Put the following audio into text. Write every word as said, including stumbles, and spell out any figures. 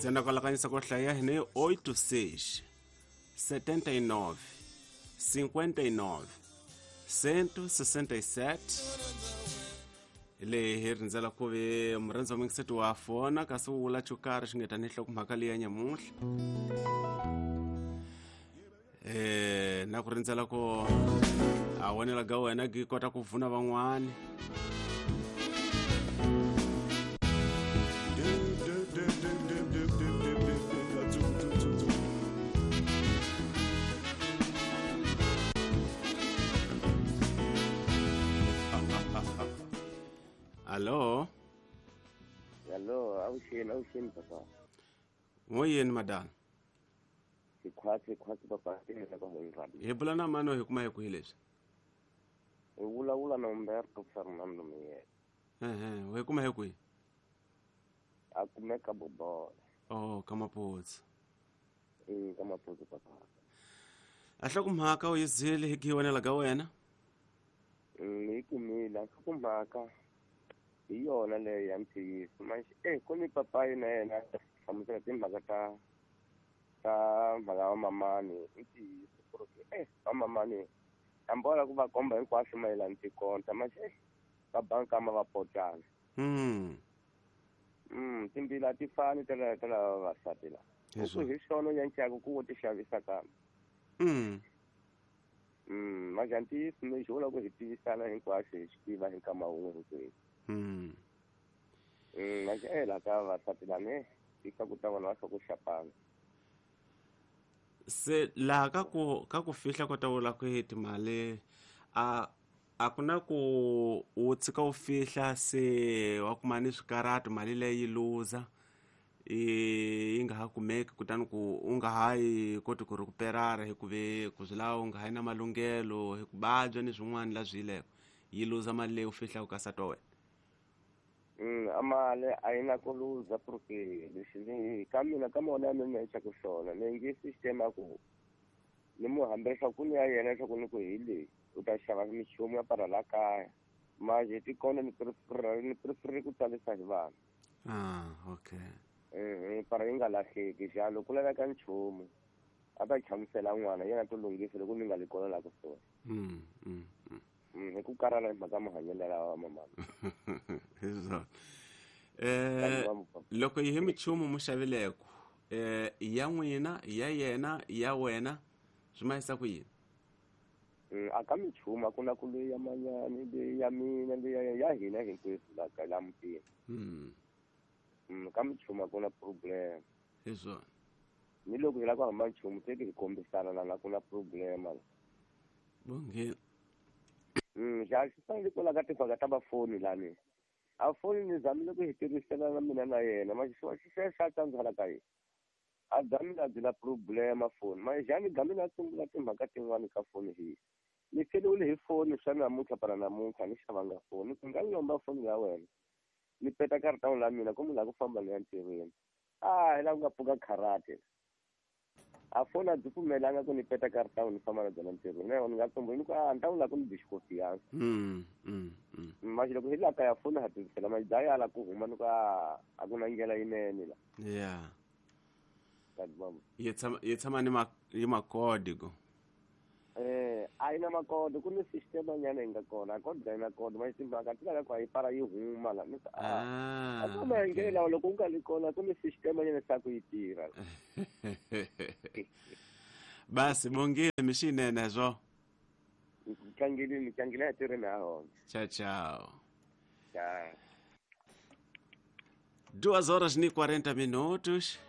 Senda kwa lakanisa kwa tlaya hine oito seis setenta e nove cinquenta e nove cento e sessenta e sete. Ile heri nzela kuve mrenzo mwingi setu wa afona kasi ula chukara shingeta nihla kumhakali ya nyamuhla. Eh, na kurinzela ko awanela gawa na gikota kuvuna van'wani. Allo? Allo, aushini, aushini papa. Moyeni madam. Sikwati, kwati papa, sini kwa mwingrabi. Hebula na mano hekuma hekuhilesh. Ula ula na Umberto Fernando miye. Eh, eh, hekuma hekui. Akumeka bobo. Oh, kama pozi. Mm, kama pozi papa. Ahla kumhaka uyizile hekiwanela gawena? Mm, ikumila, kumhaka. Iyona le yamthiyisa manje eh kuni papa yena yena samusela timhaka ta ta mhaka wa mamani ntiyisa porque eh wa mamani ambola kuva komba hinkwaswo mayelana tikonta manje eh va banka ma va potana Hmm. mm timbila ti fani tela tela vavasati la ku hi swona nyanchaka ku ti xavisa kambe Hmm. mm manje ntiyisa mi xivula ku hi tivisana hinkwaswo hi swi tiva hi nkama wun'we hinkwenu. Hmm. Mm, manje eh la ka vasati lane ika ku ta vona va swa ku xapana. Se la ka ku ka ku fihla kota ula ku heti mali a a kuna ku u tsika u fihla se wa kuma ni swikarati mali leyi luza i nga ha kumeki kutani ku u nga ha yi koti ku recuperara hikuve ku swi lawa u nga ha na malunghelo hi ku babya ni swin'wana la zwileko yi luza mali leyi u fihla u kasata wena. Mm, amale ayina ku luza porque lexi ni ka mina ka mona ni mecha ku swona ni nge system ku ni mu hambesa ku ni ya yena swa ku ni ku hile u ta xava minchumu ya para la kaya manje ti kona ni prefer ni prefer ku tsalisa hi vana. Ah, okay. Eh para yi nga lahleki jalo ku laveka nchumu a ta chamusela n'wana yena to lunghisa loko ni nga le kona la ku swona. Mm, mm, mm. Mm, ku karhala hi mhaka mahanyelo lawa mamama. Hizo. Eh, loko yi hi michumu mu xavileko eh ya n'wina ya yena ya wena swi mahisa ku yini? Mm, aka michumu ku na ku leyi ya manyani leyi ya mina leyi ya hina hinkwenu la ka la mutini. Mm. Mm, ka michumu ku na problem. Hizo. Ni loko hi la ku hamba nchumu se hi kombisana na na ku na problem la. Bonge. Mm, ja swi fanele ku la ka timhaka ta bafoni lani. A foni ni zamile ku hi tirhisela na mina na yena manje swi swi swa tsandzala ka yena. A zamile byi la problem foni manje jani gamile a sungula timhaka tin'wani ka foni hi. Ni feliwile hi foni swa namuntlha para namuntlha ni xavanga foni ku nga lomba foni ya wena. Ni peta karata la mina ku mi la ku famba ni ya ntirhweni. Ah, hi la ku nga pfuka karate. A foni a byi pfumelanga ku ni peta karata ni famba na byona ntirhweni na ni nga tumbuluka ku ah ni ta vula ku ni byi xikofiyangi. Mm, mm, mm. Manje loko hi la ka ya foni ha tirhisela manje daya ala ku huma ni ku ah a ku na ndlela yinene la. Yeah. Kadibamba. Yi tshama yi tshama ni ma yi makodi go. Eh, a ina makodo ku ni system nyana inga kona ko dena kodo manje timhaka ti la ku hi para yi huma la ni ah. A ku na ngela loko nga li kona ku ni system nyana sa ku yi tirha. Basi bongile mishinene zo. Tlangile ni tlangile ya tirhi na hona. Ciao ciao. Ja. Duas horas ni quarenta minutos.